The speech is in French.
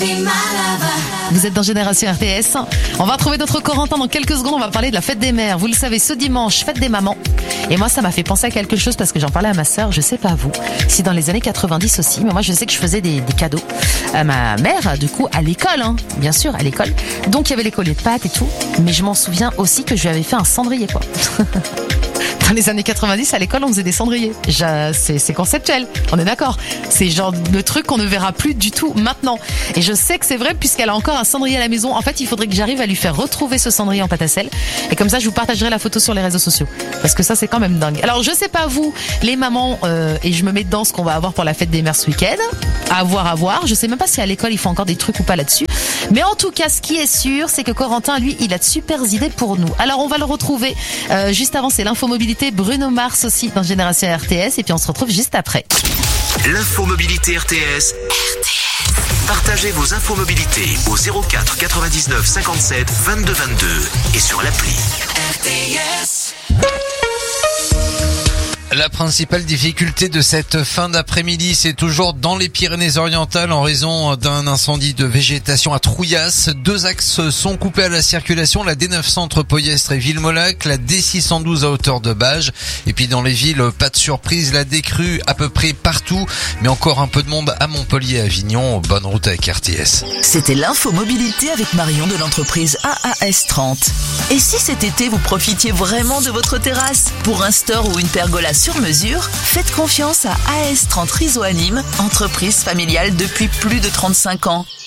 Vous êtes dans Génération RTS. On va retrouver notre Corentin dans quelques secondes. On va parler de la fête des mères. Vous le savez, ce dimanche, fête des mamans. Et moi, ça m'a fait penser à quelque chose parce que j'en parlais à ma sœur. Je sais pas vous, si dans les années 90 aussi, mais moi je sais que je faisais des cadeaux à ma mère, du coup, à l'école, hein, bien sûr, à l'école. Donc il y avait les colliers de pâtes et tout. Mais je m'en souviens aussi que je lui avais fait un cendrier, quoi. Dans les années 90, à l'école, on faisait des cendriers. C'est conceptuel, on est d'accord. C'est genre le truc qu'on ne verra plus du tout maintenant. Et je sais que c'est vrai puisqu'elle a encore un cendrier à la maison. En fait, il faudrait que j'arrive à lui faire retrouver ce cendrier en pâte à sel. Et comme ça, je vous partagerai la photo sur les réseaux sociaux. Parce que ça, c'est quand même dingue. Alors, je sais pas vous, les mamans, et je me mets dedans ce qu'on va avoir pour la fête des mères ce week-end. À voir. Je sais même pas si à l'école, ils font encore des trucs ou pas là-dessus. Mais en tout cas, ce qui est sûr, c'est que Corentin, lui, il a de super idées pour nous. Alors, on va le retrouver. Juste avant, c'est l'infomobilité. Bruno Mars aussi dans Génération RTS. Et puis, on se retrouve juste après. L'infomobilité RTS. Partagez vos infomobilités au 04 99 57 22 22 et sur l'appli RTS. La principale difficulté de cette fin d'après-midi, c'est toujours dans les Pyrénées-Orientales en raison d'un incendie de végétation à Trouillas. 2 axes sont coupés à la circulation, la D900 entre Poyestre et Villemolac, la D612 à hauteur de Bages. Et puis dans les villes, pas de surprise, la décrue à peu près partout, mais encore un peu de monde à Montpellier et Avignon. Bonne route avec RTS. C'était l'infomobilité avec Marion de l'entreprise AAS30. Et si cet été vous profitiez vraiment de votre terrasse pour un store ou une pergola sur mesure, faites confiance à AS30 Riso à Nîmes, entreprise familiale depuis plus de 35 ans.